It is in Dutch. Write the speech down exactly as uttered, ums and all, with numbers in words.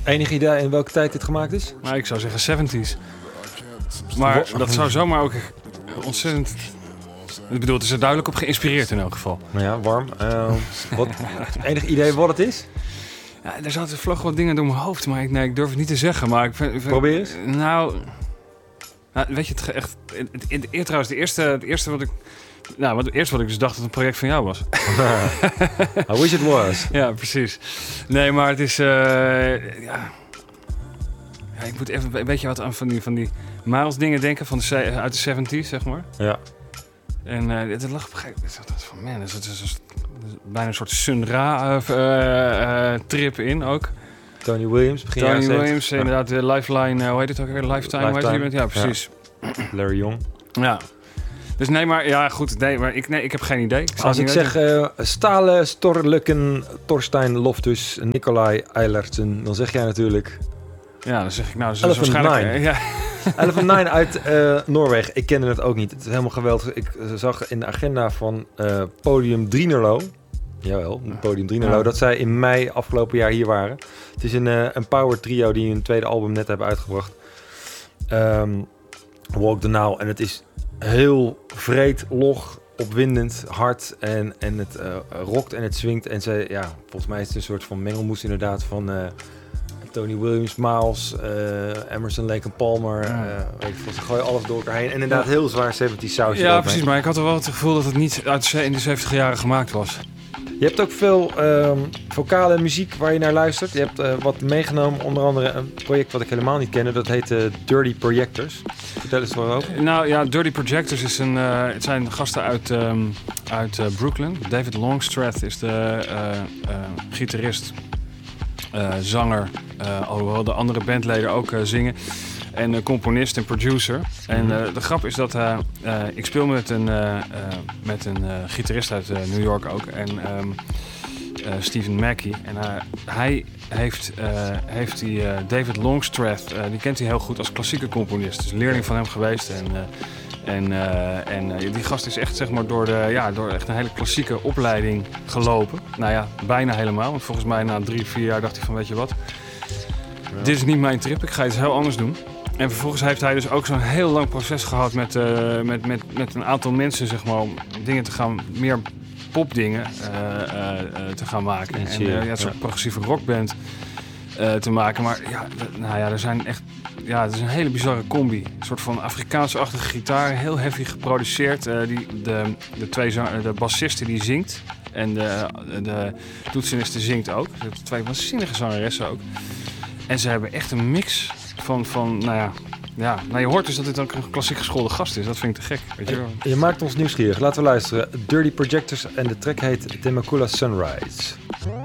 Enig idee in welke tijd dit gemaakt is? Nou, ik zou zeggen zeventies. Maar dat zou zomaar ook ontzettend... Ik bedoel, het is er duidelijk op geïnspireerd in elk geval. Nou ja, warm. Uh, wat, enig idee wat het is? Ja, er zaten vlog wat dingen door mijn hoofd, maar ik, nee, ik durf het niet te zeggen. Maar ik vind, Probeer eens. Nou, nou, weet je, het echt... Het, het, het, trouwens, de eerste, het eerste wat ik... Nou, wat, het eerste wat ik dus dacht dat het een project van jou was. I wish it was. Ja, precies. Nee, maar het is... Uh, ja... ja, ik moet even een beetje wat aan van die, van die Miles dingen denken van de, uit de zeventies, zeg maar. Ja. En uh, het lag op een gegeven moment van, man, het is, is bijna een soort Sun Ra uh, uh, trip in ook. Tony Williams, begin Tony jaren Williams, ja. Inderdaad, de Lifeline, uh, hoe heet het ook weer? Lifetime, Lifetime. Hoe heet die? Ja, precies. Ja. Larry Young. Ja. Dus nee, maar ja, goed, nee, maar ik, nee, ik heb geen idee. Ik Als ik zeg uh, Stale, Storlukken, Torstein Loftus, Nicolai Eilertsen, dan zeg jij natuurlijk... Ja, dan zeg ik nou, dus Elephant waarschijnlijk... Nine. Ja. Elephant Nine uit uh, Noorwegen. Ik kende het ook niet. Het is helemaal geweldig. Ik uh, zag in de agenda van uh, Podium Drienerlo, jawel, Podium Drienerlo, ja. dat zij in mei afgelopen jaar hier waren. Het is een, uh, een power trio die hun tweede album net hebben uitgebracht. Um, Walk the Now. En het is heel vreed, log, opwindend, hard en, en het uh, rokt en het swingt. En ze, ja, volgens mij is het een soort van mengelmoes inderdaad van... Uh, Tony Williams, Miles, uh, Emerson, Lake and Palmer. Ja. Uh, weet je, ze gooien alles door elkaar heen. En inderdaad heel zwaar zeventies sausje. Ja, precies. Maar ik had er wel het gevoel dat het niet uit de, in de zeventig jaren gemaakt was. Je hebt ook veel um, vocale muziek waar je naar luistert. Je hebt uh, wat meegenomen. Onder andere een project wat ik helemaal niet kende. Dat heet uh, Dirty Projectors. Vertel eens waarover. Uh, nou ja, Dirty Projectors is een, uh, het zijn gasten uit, um, uit uh, Brooklyn. David Longstreth is de uh, uh, gitarist. Uh, zanger, uh, alhoewel de andere bandleden ook uh, zingen. En uh, componist en producer. En uh, de grap is dat uh, uh, ik speel met een, uh, uh, met een uh, gitarist uit uh, New York ook. En um, uh, Stephen Mackey. En uh, hij heeft, uh, heeft die uh, David Longstreth, uh, die kent hij heel goed als klassieke componist. Dus leerling van hem geweest. En, uh, En, uh, en uh, die gast is echt zeg maar door, de, ja, door echt een hele klassieke opleiding gelopen. Nou ja, bijna helemaal. Want volgens mij na drie, vier jaar dacht hij van weet je wat. Ja. Dit is niet mijn trip, ik ga iets heel anders doen. En vervolgens heeft hij dus ook zo'n heel lang proces gehad met, uh, met, met, met een aantal mensen zeg maar, om dingen te gaan, meer popdingen uh, uh, uh, te gaan maken. En uh, ja, een soort ja. progressieve rockband uh, te maken. Maar ja, d- nou ja, er zijn echt... Ja, het is een hele bizarre combi. Een soort van Afrikaanse-achtige gitaar. Heel heavy geproduceerd. Uh, die, de, de, twee zang- de bassiste die zingt. En de, de toetseniste zingt ook. Ze hebben twee waanzinnige zangeressen ook. En ze hebben echt een mix van... van nou ja, ja, nou je hoort dus dat dit ook een klassiek geschoolde gast is. Dat vind ik te gek. Weet je, je, je maakt ons nieuwsgierig. Laten we luisteren. Dirty Projectors en de track heet Temecula Sunrise.